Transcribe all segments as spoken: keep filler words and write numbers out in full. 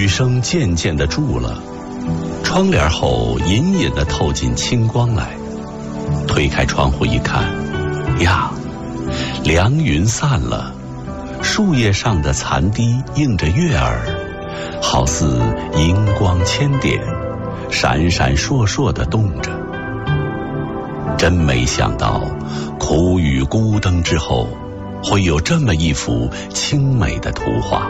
雨声渐渐地住了，窗帘后隐隐地透进清光来。推开窗户一看，呀，凉云散了，树叶上的残滴映着月儿，好似银光千点，闪闪烁烁地动着。真没想到，苦雨孤灯之后，会有这么一幅清美的图画。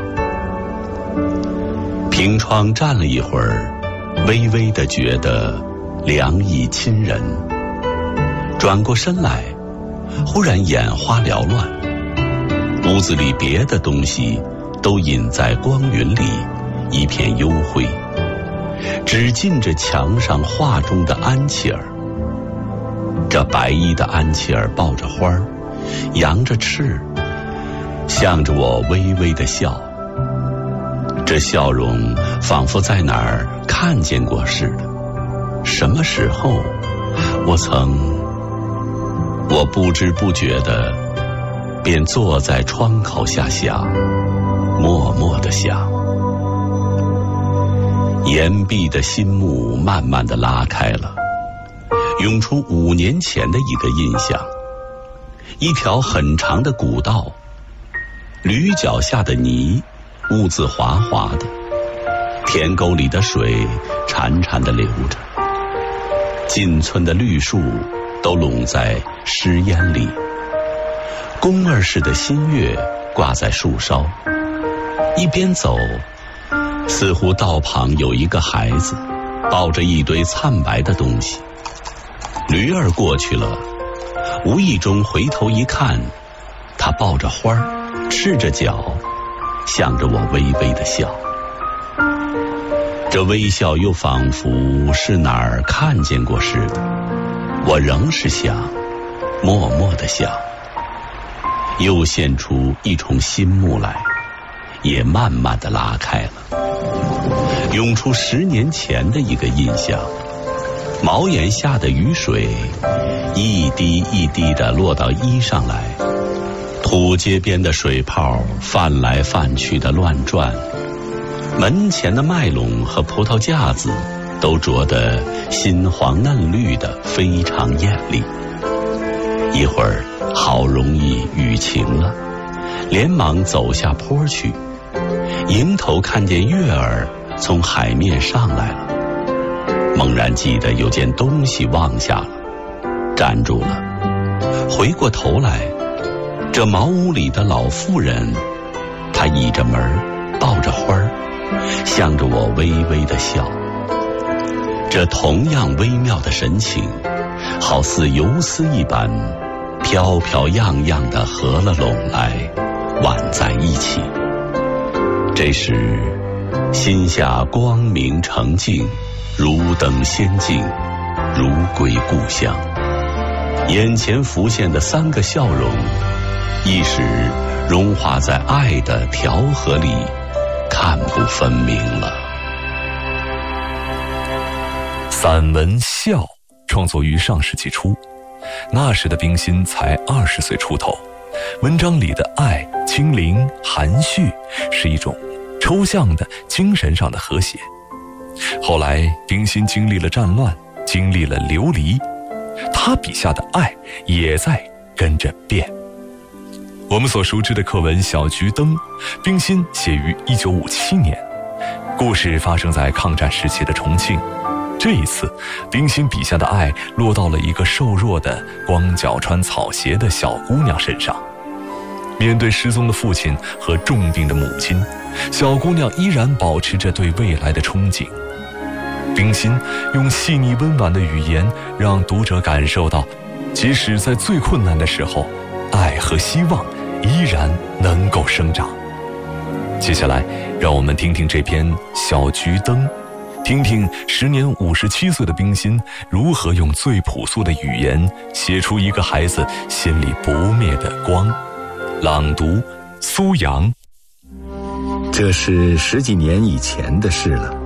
凭窗站了一会儿，微微地觉得凉意侵人。转过身来，忽然眼花缭乱，屋子里别的东西都隐在光云里，一片幽灰，只尽着墙上画中的安琪儿。这白衣的安琪儿抱着花儿，扬着翅，向着我微微地笑。这笑容仿佛在哪儿看见过似的。什么时候我曾我不知不觉地便坐在窗口下想，默默地想。岩壁的心幕慢慢地拉开了，涌出五年前的一个印象。一条很长的古道，驴脚下的泥污渍滑滑的，田沟里的水潺潺地流着，进村的绿树都拢在湿烟里，宫儿似的新月挂在树梢。一边走，似乎道旁有一个孩子抱着一堆惨白的东西。驴儿过去了，无意中回头一看，他抱着花儿，赤着脚，向着我微微地笑。这微笑又仿佛是哪儿看见过似的，我仍是想，默默地想。又现出一重新幕来，也慢慢地拉开了，涌出十年前的一个印象。茅檐下的雨水一滴一滴地落到衣上来，土街边的水泡泛来泛去的乱转，门前的麦垄和葡萄架子都着得新黄嫩绿的，非常艳丽。一会儿好容易雨晴了，连忙走下坡去，迎头看见月儿从海面上来了，猛然记得有件东西忘下了，站住了，回过头来，这茅屋里的老妇人，她倚着门，抱着花儿，向着我微微地笑。这同样微妙的神情，好似游丝一般，飘飘漾漾地合了拢来，挽在一起。这时心下光明澄净，如登仙境，如归故乡。眼前浮现的三个笑容，一时融化在爱的调和里，看不分明了。 散文《笑》创作于上世纪初，那时的冰心才二十岁出头。文章里的爱、清灵、含蓄，是一种抽象的精神上的和谐。后来冰心经历了战乱，经历了流离，他笔下的爱也在跟着变。我们所熟知的课文《小桔灯》，冰心写于一九五七年，故事发生在抗战时期的重庆。这一次冰心笔下的爱落到了一个瘦弱的光脚穿草鞋的小姑娘身上。面对失踪的父亲和重病的母亲，小姑娘依然保持着对未来的憧憬。冰心用细腻温婉的语言让读者感受到，即使在最困难的时候，爱和希望依然能够生长。接下来让我们听听这篇《小桔灯》，听听时年五十七岁的冰心如何用最朴素的语言写出一个孩子心里不灭的光。朗读苏阳。 这是十几年以前的事了。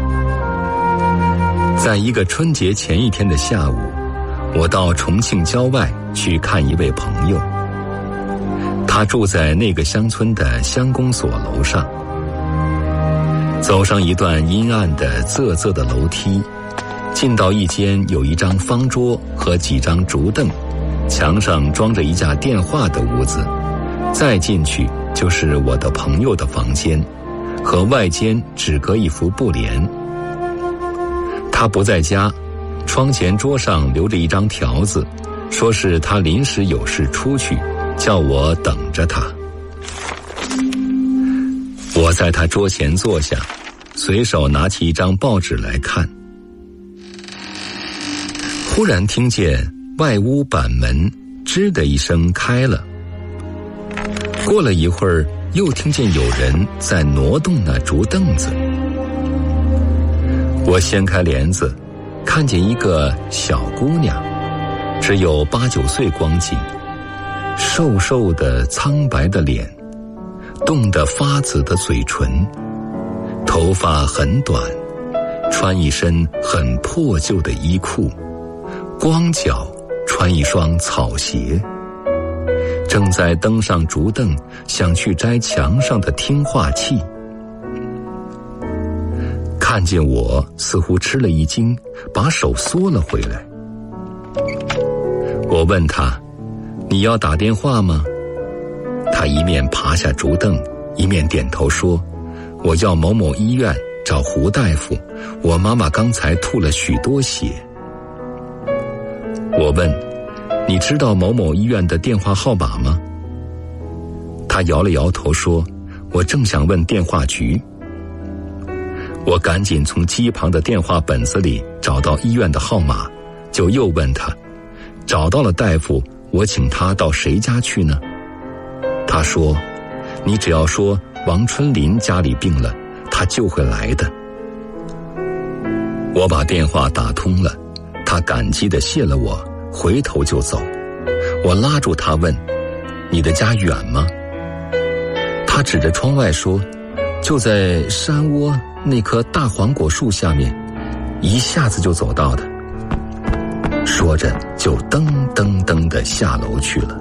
在一个春节前一天的下午，我到重庆郊外去看一位朋友，他住在那个乡村的乡公所楼上。 走上一段阴暗的仄仄的楼梯，进到一间有一张方桌和几张竹凳，墙上装着一架电话的屋子。再进去就是我的朋友的房间，和外间只隔一幅布帘。他不在家，窗前桌上留着一张条子，说是他临时有事出去，叫我等着他。我在他桌前坐下，随手拿起一张报纸来看。忽然听见外屋板门吱的一声开了，过了一会儿，又听见有人在挪动那竹凳子。我掀开帘子，看见一个小姑娘，只有八九岁光景，瘦瘦的苍白的脸，冻得发紫的嘴唇，头发很短，穿一身很破旧的衣裤，光脚穿一双草鞋，正在登上竹凳，想去摘墙上的听话器。看见我，似乎吃了一惊，把手缩了回来。我问他：“你要打电话吗？”他一面爬下竹凳，一面点头说：“我要某某医院找胡大夫，我妈妈刚才吐了许多血。”我问：“你知道某某医院的电话号码吗？”他摇了摇头说：“我正想问电话局。”我赶紧从机旁的电话本子里找到医院的号码，就又问他：“找到了大夫，我请他到谁家去呢？”他说：“你只要说王春林家里病了，他就会来的。”我把电话打通了，他感激地谢了我，回头就走。我拉住他问：“你的家远吗？”他指着窗外说：“就在山窝那棵大黄果树下面，一下子就走到的。”说着就噔噔噔地下楼去了。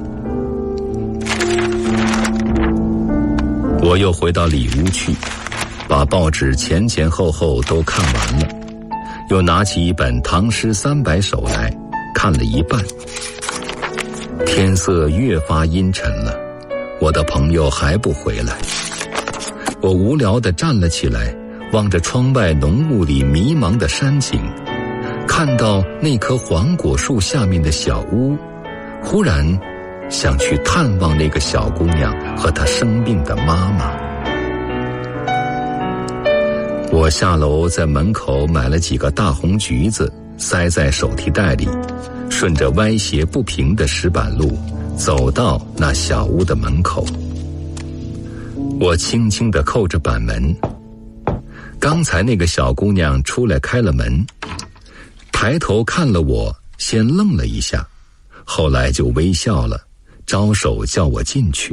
我又回到里屋去，把报纸前前后后都看完了，又拿起一本《唐诗三百首》来看了一半。天色越发阴沉了，我的朋友还不回来。我无聊地站了起来，望着窗外浓雾里迷茫的山景，看到那棵黄果树下面的小屋，忽然想去探望那个小姑娘和她生病的妈妈。我下楼在门口买了几个大红橘子，塞在手提袋里，顺着歪斜不平的石板路走到那小屋的门口。我轻轻地扣着板门，刚才那个小姑娘出来开了门，抬头看了我，先愣了一下，后来就微笑了，招手叫我进去。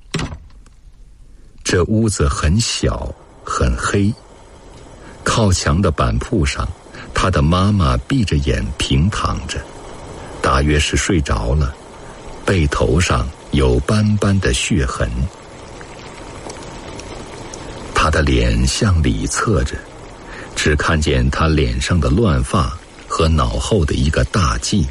这屋子很小很黑，靠墙的板铺上，她的妈妈闭着眼平躺着，大约是睡着了，背头上有斑斑的血痕。她的脸向里侧着，只看见她脸上的乱发和脑后的一个大髻。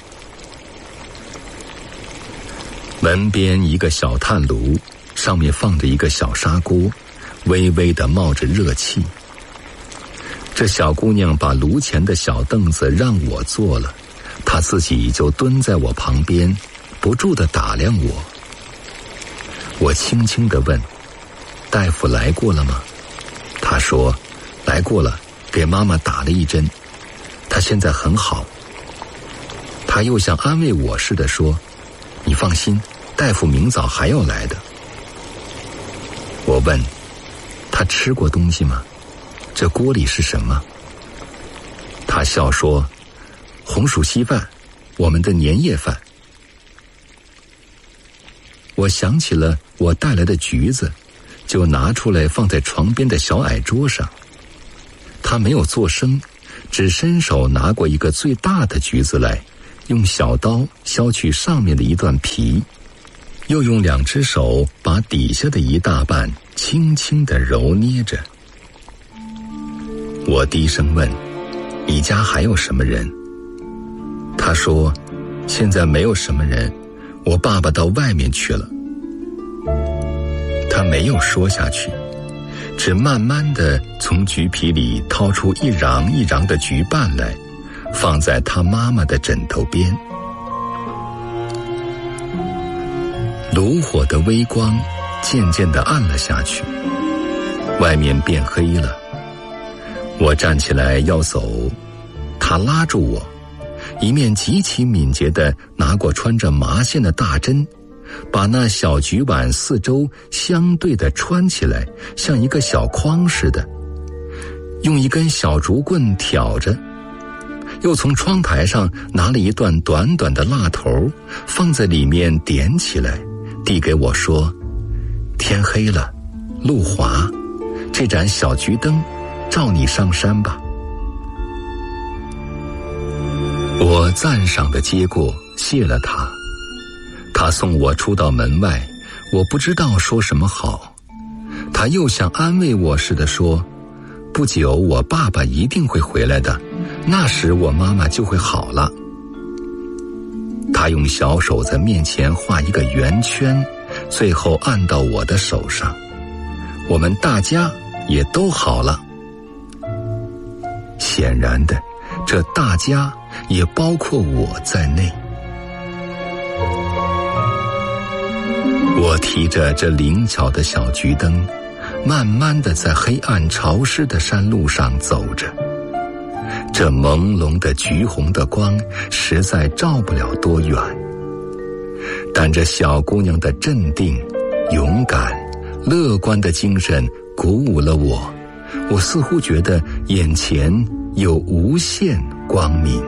门边一个小炭炉，上面放着一个小砂锅，微微地冒着热气。这小姑娘把炉前的小凳子让我坐了，她自己就蹲在我旁边，不住地打量我。我轻轻地问：“大夫来过了吗？”她说：“来过了，给妈妈打了一针，她现在很好。”她又像安慰我似的说：“你放心，大夫明早还要来的。”我问：“她吃过东西吗？这锅里是什么？”她笑说：“红薯稀饭，我们的年夜饭。”我想起了我带来的橘子，就拿出来放在床边的小矮桌上。她没有作声，只伸手拿过一个最大的橘子来，用小刀削去上面的一段皮，又用两只手把底下的一大半轻轻地揉捏着。 我低声问：你家还有什么人？他说：现在没有什么人，我爸爸到外面去了。他没有说下去，只慢慢地从橘皮里掏出一瓤一瓤的橘瓣来，放在他妈妈的枕头边。炉火的微光渐渐地暗了下去，外面变黑了。我站起来要走，他拉住我，一面极其敏捷地拿过穿着麻线的大针，把那小菊碗四周相对地穿起来，像一个小筐似的，用一根小竹棍挑着，又从窗台上拿了一段短短的蜡头，放在里面点起来，递给我说：天黑了，路滑，这盏小桔灯照你上山吧。我赞赏地接过，谢了他。他送我出到门外，我不知道说什么好。他又像安慰我似的说：不久我爸爸一定会回来的，那时我妈妈就会好了。他用小手在面前画一个圆圈，最后按到我的手上，我们大家也都好了。显然的，这大家也包括我在内。我提着这灵巧的小桔灯，慢慢地在黑暗潮湿的山路上走着。这朦胧的橘红的光实在照不了多远，但这小姑娘的镇定、勇敢、乐观的精神鼓舞了我，我似乎觉得眼前有无限光明。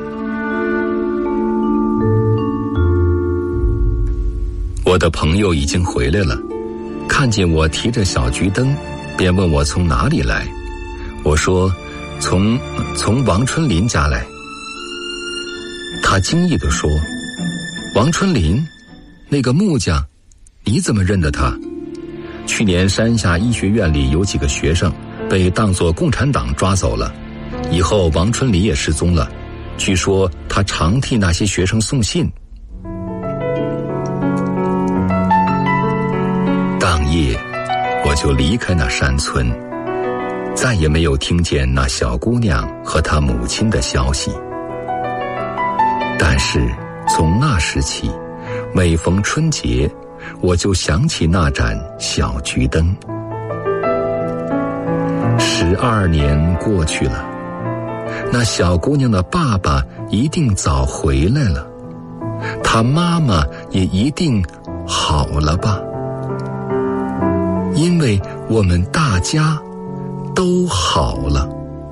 我的朋友已经回来了，看见我提着小桔灯，便问我从哪里来。我说：从从王春林家来。他惊异地说：王春林，那个木匠，你怎么认得他？去年山下医学院里有几个学生被当作共产党抓走了，以后王春林也失踪了，据说他常替那些学生送信。当夜我就离开那山村，再也没有听见那小姑娘和她母亲的消息。但是从那时起，每逢春节，我就想起那盏小桔灯。十二年过去了，那小姑娘的爸爸一定早回来了，她妈妈也一定好了吧，因为我们大家都好了。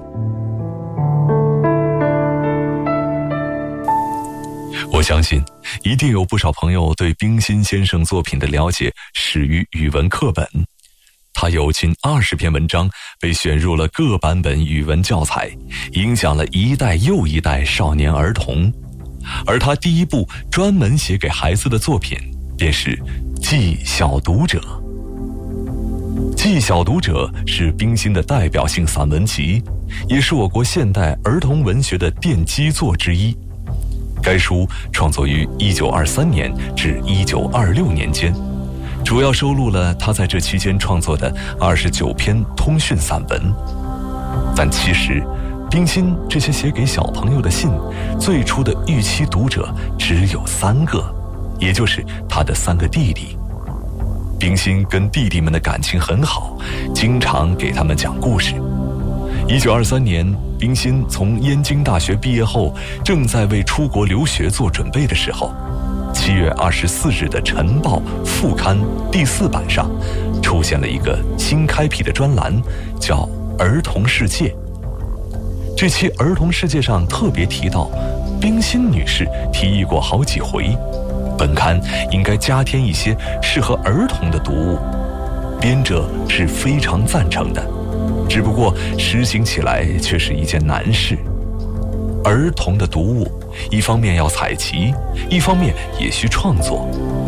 我相信一定有不少朋友对冰心先生作品的了解始于语文课本，他有近二十篇文章被选入了各版本语文教材，影响了一代又一代少年儿童。而他第一部专门写给孩子的作品便是《记小读者》。《记小读者》是冰心的代表性散文集，也是我国现代儿童文学的奠基作之一。该书创作于一九二三年至一九二六年间，主要收录了他在这期间创作的二十九篇通讯散文。但其实冰心这些写给小朋友的信，最初的预期读者只有三个，也就是他的三个弟弟。冰心跟弟弟们的感情很好，经常给他们讲故事。一九二三年，冰心从燕京大学毕业后，正在为出国留学做准备的时候，七月二十四日的《晨报》副刊第四版上，出现了一个新开辟的专栏，叫《儿童世界》。这期《儿童世界》上特别提到，冰心女士提议过好几回，本刊应该加添一些适合儿童的读物，编者是非常赞成的。只不过实行起来却是一件难事。儿童的读物，一方面要采集，一方面也需创作，